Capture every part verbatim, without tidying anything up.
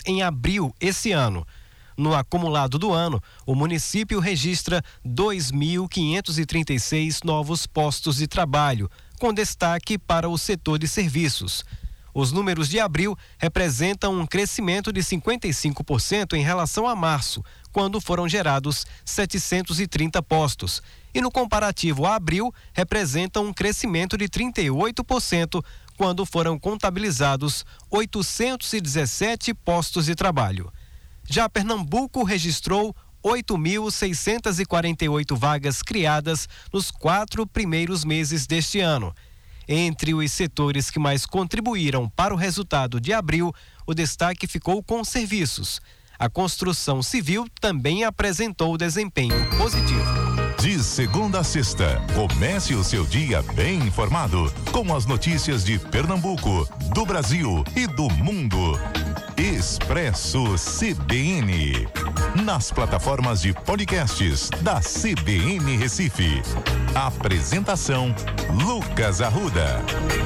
em abril esse ano. No acumulado do ano, o município registra dois mil quinhentos e trinta e seis novos postos de trabalho, com destaque para o setor de serviços. Os números de abril representam um crescimento de cinquenta e cinco por cento em relação a março, quando foram gerados setecentos e trinta postos. E no comparativo a abril, representam um crescimento de trinta e oito por cento, quando foram contabilizados oitocentos e dezessete postos de trabalho. Já Pernambuco registrou oito mil seiscentos e quarenta e oito vagas criadas nos quatro primeiros meses deste ano. Entre os setores que mais contribuíram para o resultado de abril, o destaque ficou com serviços. A construção civil também apresentou desempenho positivo. De segunda a sexta, comece o seu dia bem informado com as notícias de Pernambuco, do Brasil e do mundo. Expresso C B N. Nas plataformas de podcasts da C B N Recife. Apresentação: Lucas Arruda.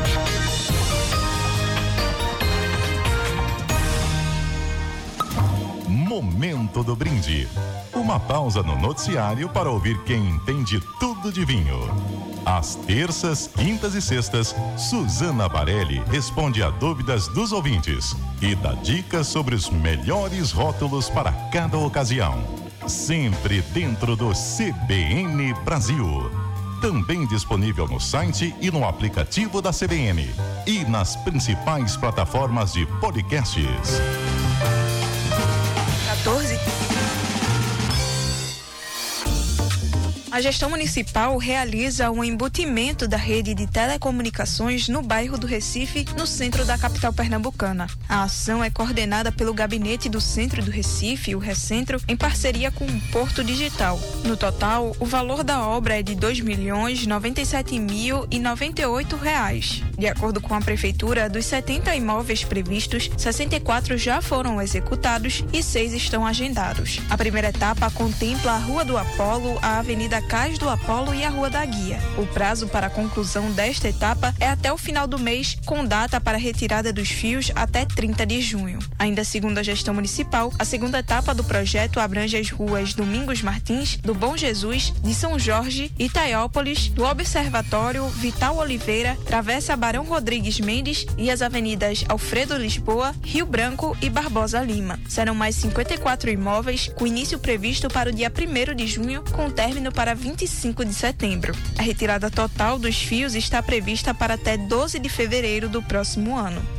Momento do brinde. Uma pausa no noticiário para ouvir quem entende tudo de vinho. Às terças, quintas e sextas, Suzana Barelli responde a dúvidas dos ouvintes e dá dicas sobre os melhores rótulos para cada ocasião. Sempre dentro do C B N Brasil. Também disponível no site e no aplicativo da C B N. E nas principais plataformas de podcasts. quatorze. A gestão municipal realiza um embutimento da rede de telecomunicações no bairro do Recife, no centro da capital pernambucana. A ação é coordenada pelo Gabinete do Centro do Recife, o Recentro, em parceria com o Porto Digital. No total, o valor da obra é de dois milhões noventa e sete mil e noventa e oito reais. De acordo com a Prefeitura, dos setenta imóveis previstos, sessenta e quatro já foram executados e seis estão agendados. A primeira etapa contempla a Rua do Apolo, a Avenida Cais do Apolo e a Rua da Guia. O prazo para a conclusão desta etapa é até o final do mês, com data para retirada dos fios até trinta de junho. Ainda segundo a gestão municipal, a segunda etapa do projeto abrange as ruas Domingos Martins, do Bom Jesus, de São Jorge, Itaiópolis, do Observatório, Vital Oliveira, Travessa Barão Rodrigues Mendes e as avenidas Alfredo Lisboa, Rio Branco e Barbosa Lima. Serão mais cinquenta e quatro imóveis, com início previsto para o dia primeiro de junho, com término para vinte e cinco de setembro. A retirada total dos fios está prevista para até doze de fevereiro do próximo ano.